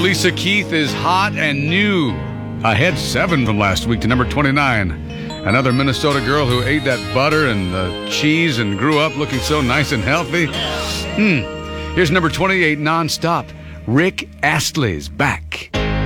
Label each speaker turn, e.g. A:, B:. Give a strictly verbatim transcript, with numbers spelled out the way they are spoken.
A: Lisa Keith is hot and new. Ahead seven from last week to number twenty-nine. Another Minnesota girl who ate that butter and the cheese and grew up looking so nice and healthy. Hmm. Here's number twenty-eight, nonstop. Rick Astley's back.